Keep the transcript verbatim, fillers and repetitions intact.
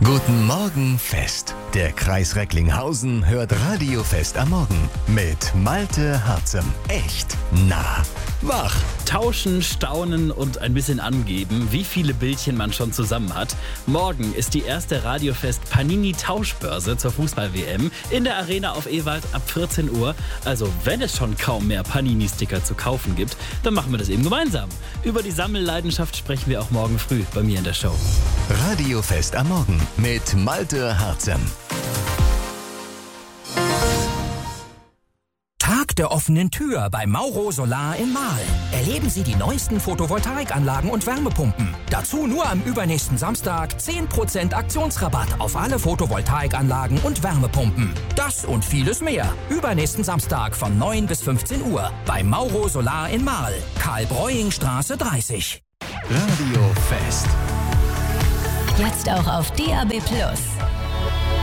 Guten Morgen Fest. Der Kreis Recklinghausen hört Radio Fest am Morgen mit Malte Harzem. Echt nah. Wach. Tauschen, staunen und ein bisschen angeben, wie viele Bildchen man schon zusammen hat. Morgen ist die erste Radiofest Panini Tauschbörse zur Fußball-W M in der Arena auf Ewald ab vierzehn Uhr. Also wenn es schon kaum mehr Panini-Sticker zu kaufen gibt, dann machen wir das eben gemeinsam. Über die Sammelleidenschaft sprechen wir auch morgen früh bei mir in der Show. Radio Fest am Morgen mit Malte Harzem. Tag der offenen Tür bei Mauro Solar in Marl. Erleben Sie die neuesten Photovoltaikanlagen und Wärmepumpen. Dazu nur am übernächsten Samstag zehn Prozent Aktionsrabatt auf alle Photovoltaikanlagen und Wärmepumpen. Das und vieles mehr. Übernächsten Samstag von neun bis fünfzehn Uhr bei Mauro Solar in Marl. Karl-Breuing-Straße dreißig. Radio Fest. Jetzt auch auf D A B Plus.